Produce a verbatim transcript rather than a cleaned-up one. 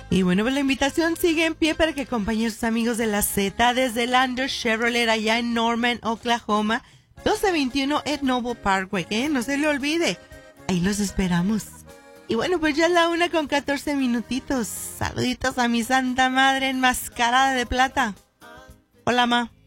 Y bueno, pues la invitación sigue en pie para que acompañen a sus amigos de la Z desde Lander Chevrolet allá en Norman, Oklahoma, doce veintiuno Ed Noble Parkway, ¿eh? No se le olvide. Ahí los esperamos. Y bueno, pues ya es la una con catorce minutitos. Saluditos a mi santa madre enmascarada de plata. Hola, ma.